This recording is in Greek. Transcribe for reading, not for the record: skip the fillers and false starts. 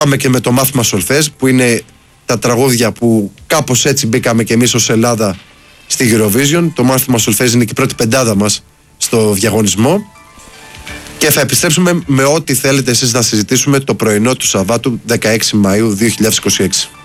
Πάμε και με το μάθημα Σολφές, που είναι τα τραγούδια που κάπως έτσι μπήκαμε και εμείς ως Ελλάδα στη Eurovision. Το μάθημα Σολφές είναι και η πρώτη πεντάδα μας στο διαγωνισμό. Και θα επιστρέψουμε με ό,τι θέλετε εσείς να συζητήσουμε το πρωινό του Σαββάτου 16 Μαΐου 2026.